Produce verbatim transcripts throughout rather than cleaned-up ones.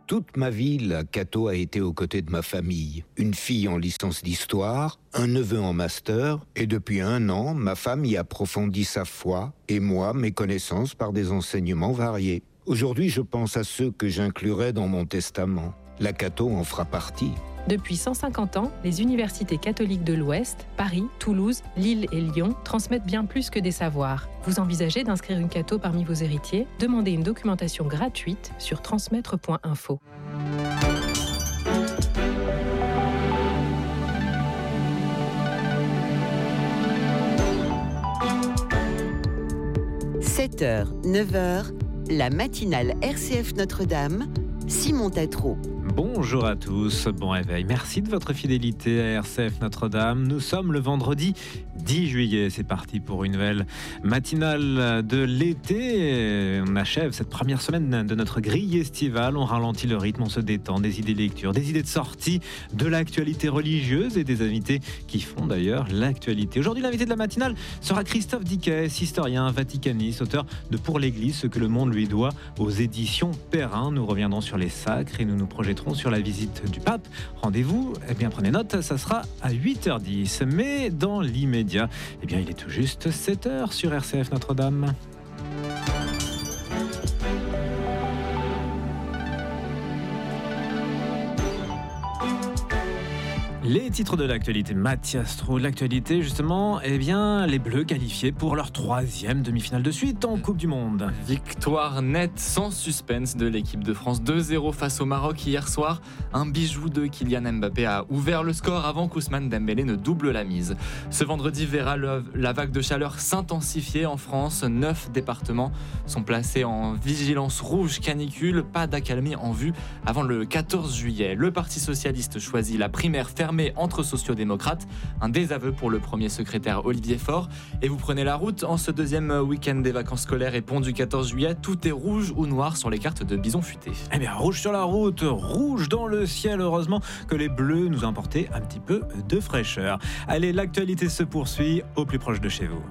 Toute ma vie, la Cato a été aux côtés de ma famille. Une fille en licence d'histoire, un neveu en master, et depuis un an, ma femme y approfondit sa foi, et moi, mes connaissances par des enseignements variés. Aujourd'hui, je pense à ceux que j'inclurai dans mon testament. La Cato en fera partie. Depuis cent cinquante ans, les universités catholiques de l'Ouest, Paris, Toulouse, Lille et Lyon, transmettent bien plus que des savoirs. Vous envisagez d'inscrire une Cato parmi vos héritiers ? Demandez une documentation gratuite sur transmettre point info. sept heures, neuf heures, la matinale R C F Notre-Dame, Simon Tatro. Bonjour à tous, bon réveil. Merci de votre fidélité à R C F Notre-Dame. Nous sommes le vendredi dix juillet. C'est parti pour une nouvelle matinale de l'été. On achève cette première semaine de notre grille estivale. On ralentit le rythme, on se détend. Des idées de lecture, des idées de sortie, de l'actualité religieuse et des invités qui font d'ailleurs l'actualité. Aujourd'hui, l'invité de la matinale sera Christophe Dickès, historien, vaticaniste, auteur de Pour l'Église, ce que le monde lui doit aux éditions Perrin. Nous reviendrons sur les sacres et nous nous projetterons sur la visite du pape. Rendez-vous, eh bien prenez note, ça sera à huit heures dix. Mais dans l'immédiat, eh bien il est tout juste sept heures sur R C F Notre-Dame. Les titres de l'actualité, Mathias Trou, l'actualité justement, eh bien les Bleus qualifiés pour leur troisième demi-finale de suite en Coupe du Monde. Victoire nette sans suspense de l'équipe de France, deux zéro face au Maroc hier soir. Un bijou de Kylian Mbappé a ouvert le score avant qu'Ousmane Dembélé ne double la mise. Ce vendredi verra le, la vague de chaleur s'intensifier en France. Neuf départements sont placés en vigilance rouge canicule, pas d'accalmie en vue avant le quatorze juillet. Le Parti socialiste choisit la primaire fermée entre sociodémocrates, un désaveu pour le premier secrétaire Olivier Faure. Et vous prenez la route en ce deuxième week-end des vacances scolaires et pont du quatorze juillet, tout est rouge ou noir sur les cartes de Bison Futé. Eh bien, rouge sur la route, rouge dans le ciel, heureusement que les Bleus nous ont apporté un petit peu de fraîcheur. Allez, l'actualité se poursuit au plus proche de chez vous.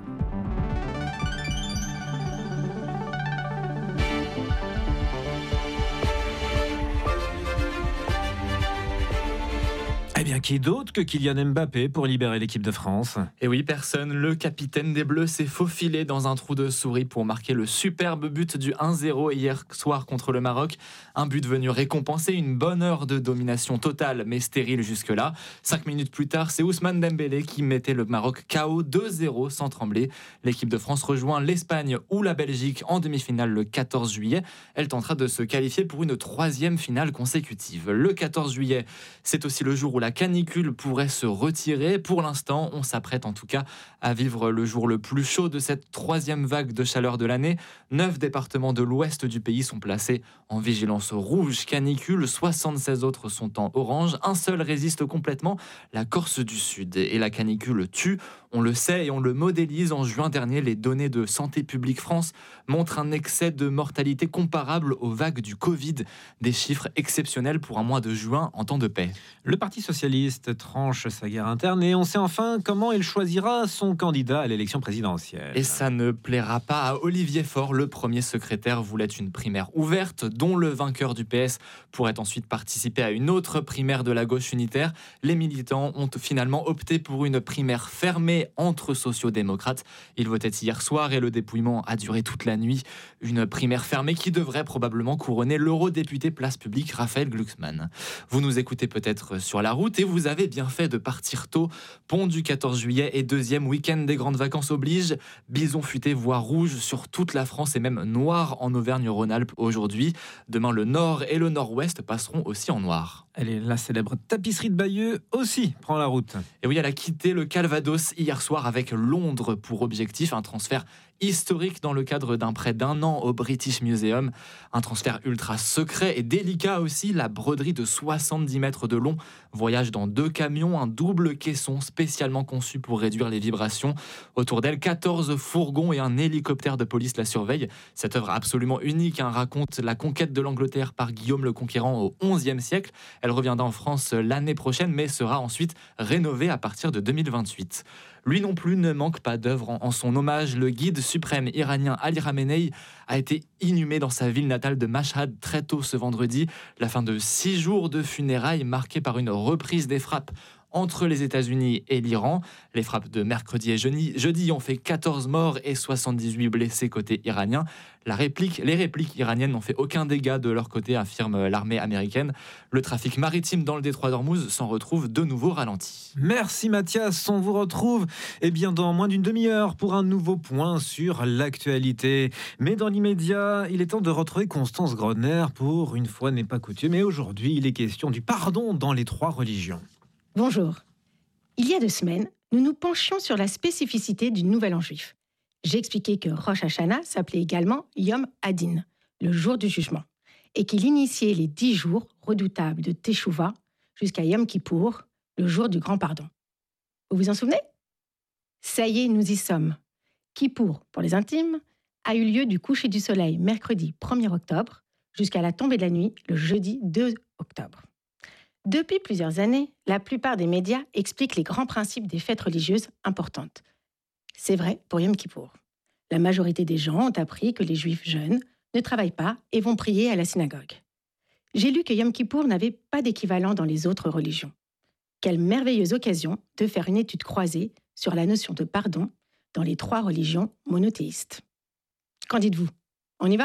Eh bien, qui d'autre que Kylian Mbappé pour libérer l'équipe de France ? Et oui, personne. Le capitaine des Bleus s'est faufilé dans un trou de souris pour marquer le superbe but du un zéro hier soir contre le Maroc. Un but venu récompenser une bonne heure de domination totale, mais stérile jusque-là. Cinq minutes plus tard, c'est Ousmane Dembélé qui mettait le Maroc K O deux zéro sans trembler. L'équipe de France rejoint l'Espagne ou la Belgique en demi-finale le quatorze juillet. Elle tentera de se qualifier pour une troisième finale consécutive. Le quatorze juillet, c'est aussi le jour où la canicule pourrait se retirer. Pour l'instant, on s'apprête en tout cas à vivre le jour le plus chaud de cette troisième vague de chaleur de l'année. Neuf départements de l'ouest du pays sont placés en vigilance rouge canicule. soixante-seize autres sont en orange. Un seul résiste complètement, la Corse du Sud. Et la canicule tue, on le sait et on le modélise. En juin dernier, les données de Santé publique France montrent un excès de mortalité comparable aux vagues du Covid. Des chiffres exceptionnels pour un mois de juin en temps de paix. Le Parti socialiste tranche sa guerre interne et on sait enfin comment il choisira son candidat à l'élection présidentielle. Et ça ne plaira pas à Olivier Faure. Le premier secrétaire voulait une primaire ouverte dont le vainqueur du P S pourrait ensuite participer à une autre primaire de la gauche unitaire. Les militants ont finalement opté pour une primaire fermée entre sociodémocrates. Ils votaient hier soir et le dépouillement a duré toute la nuit. Une primaire fermée qui devrait probablement couronner l'eurodéputé Place Publique Raphaël Glucksmann. Vous nous écoutez peut-être sur la route et vous avez bien fait de partir tôt. Pont du quatorze juillet et deuxième week-end des grandes vacances oblige. Bison futé voit rouge sur toute la France et même noir en Auvergne-Rhône-Alpes aujourd'hui. Demain, le nord et le nord-ouest passeront aussi en noir. Allez, la célèbre tapisserie de Bayeux aussi prend la route. Et oui, elle a quitté le Calvados hier soir avec Londres pour objectif, un transfert historique dans le cadre d'un prêt d'un an au British Museum. Un transfert ultra secret et délicat aussi. La broderie de soixante-dix mètres de long voyage dans deux camions, un double caisson spécialement conçu pour réduire les vibrations. Autour d'elle, quatorze fourgons et un hélicoptère de police la surveillent. Cette œuvre absolument unique hein, raconte la conquête de l'Angleterre par Guillaume le Conquérant au onzième siècle. Elle reviendra en France l'année prochaine, mais sera ensuite rénovée à partir de deux mille vingt-huit. Lui non plus ne manque pas d'œuvre en, en son hommage. Le guide suprême iranien Ali Khamenei a été inhumé dans sa ville natale de Mashhad très tôt ce vendredi. La fin de six jours de funérailles marquée par une reprise des frappes entre les États-Unis et l'Iran. Les frappes de mercredi et jeudi, jeudi ont fait quatorze morts et soixante-dix-huit blessés côté iranien. La réplique, les répliques iraniennes n'ont fait aucun dégât de leur côté, affirme l'armée américaine. Le trafic maritime dans le détroit d'Ormuz s'en retrouve de nouveau ralenti. Merci Mathias, on vous retrouve eh bien, dans moins d'une demi-heure pour un nouveau point sur l'actualité. Mais dans l'immédiat, il est temps de retrouver Constance Grodner pour Une fois n'est pas coutume. Et aujourd'hui, il est question du pardon dans les trois religions. Bonjour. Il y a deux semaines, nous nous penchions sur la spécificité du Nouvel An juif. J'ai expliqué que Rosh Hashanah s'appelait également Yom Hadin, le jour du jugement, et qu'il initiait les dix jours redoutables de Teshuvah jusqu'à Yom Kippour, le jour du grand pardon. Vous vous en souvenez ? Ça y est, nous y sommes. Kippour, pour les intimes, a eu lieu du coucher du soleil mercredi premier octobre jusqu'à la tombée de la nuit le jeudi deux octobre. Depuis plusieurs années, la plupart des médias expliquent les grands principes des fêtes religieuses importantes. C'est vrai pour Yom Kippour. La majorité des gens ont appris que les Juifs jeûnent, ne travaillent pas et vont prier à la synagogue. J'ai lu que Yom Kippour n'avait pas d'équivalent dans les autres religions. Quelle merveilleuse occasion de faire une étude croisée sur la notion de pardon dans les trois religions monothéistes. Qu'en dites-vous ? On y va ?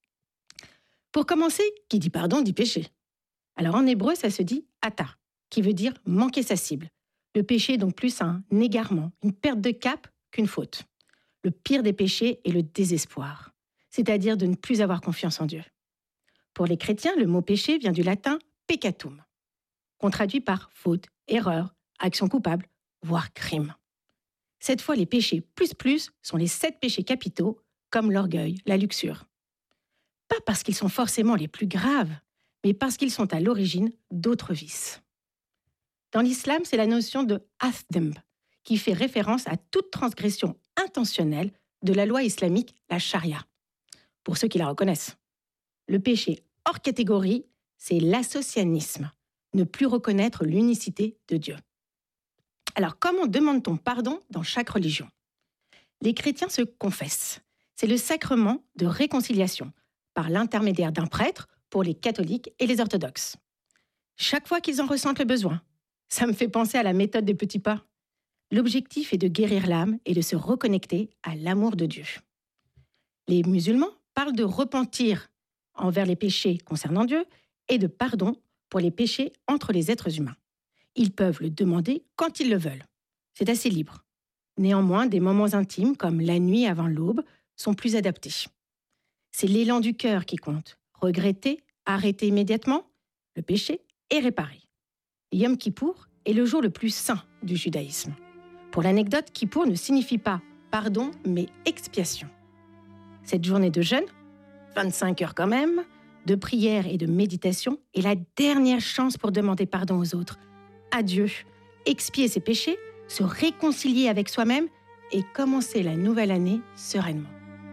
Pour commencer, qui dit pardon dit péché. Alors en hébreu, ça se dit « ata », qui veut dire « manquer sa cible ». Le péché est donc plus un égarement, une perte de cap qu'une faute. Le pire des péchés est le désespoir, c'est-à-dire de ne plus avoir confiance en Dieu. Pour les chrétiens, le mot péché vient du latin « peccatum », qu'on traduit par faute, erreur, action coupable, voire crime. Cette fois, les péchés plus plus sont les sept péchés capitaux, comme l'orgueil, la luxure. Pas parce qu'ils sont forcément les plus graves, mais parce qu'ils sont à l'origine d'autres vices. Dans l'islam, c'est la notion de « athdemb » qui fait référence à toute transgression intentionnelle de la loi islamique, la charia, pour ceux qui la reconnaissent. Le péché hors catégorie, c'est l'associanisme, ne plus reconnaître l'unicité de Dieu. Alors, comment demande-t-on pardon dans chaque religion ? Les chrétiens se confessent. C'est le sacrement de réconciliation, par l'intermédiaire d'un prêtre, pour les catholiques et les orthodoxes. Chaque fois qu'ils en ressentent le besoin. Ça me fait penser à la méthode des petits pas. L'objectif est de guérir l'âme et de se reconnecter à l'amour de Dieu. Les musulmans parlent de repentir envers les péchés concernant Dieu et de pardon pour les péchés entre les êtres humains. Ils peuvent le demander quand ils le veulent. C'est assez libre. Néanmoins, des moments intimes, comme la nuit avant l'aube, sont plus adaptés. C'est l'élan du cœur qui compte. Regretter, arrêter immédiatement, le péché est réparé. Yom Kippour est le jour le plus saint du judaïsme. Pour l'anecdote, Kippour ne signifie pas pardon, mais expiation. Cette journée de jeûne, vingt-cinq heures quand même, de prière et de méditation, est la dernière chance pour demander pardon aux autres, à Dieu, expier ses péchés, se réconcilier avec soi-même et commencer la nouvelle année sereinement.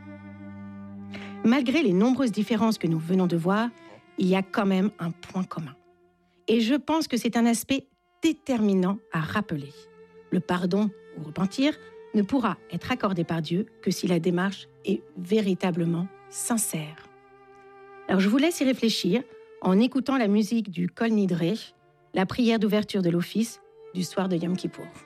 Malgré les nombreuses différences que nous venons de voir, il y a quand même un point commun. Et je pense que c'est un aspect déterminant à rappeler. Le pardon ou repentir ne pourra être accordé par Dieu que si la démarche est véritablement sincère. Alors je vous laisse y réfléchir en écoutant la musique du Kol Nidre, la prière d'ouverture de l'office du soir de Yom Kippour.